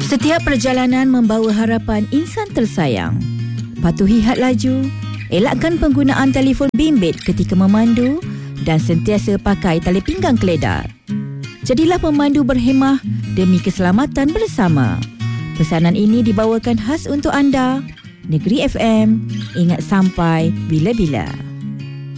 Setiap perjalanan membawa harapan insan tersayang. Patuhi had laju, elakkan penggunaan telefon bimbit ketika memandu dan sentiasa pakai tali pinggang keledar. Jadilah pemandu berhemah demi keselamatan bersama. Pesanan ini dibawakan khas untuk anda. Negeri FM, ingat sampai bila-bila.